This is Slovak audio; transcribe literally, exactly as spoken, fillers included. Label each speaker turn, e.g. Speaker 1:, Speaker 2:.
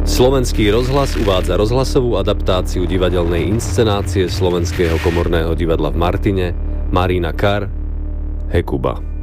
Speaker 1: Slovenský rozhlas uvádza rozhlasovú adaptáciu divadelnej inscenácie Slovenského komorného divadla v Martine Marina Kar Hekuba.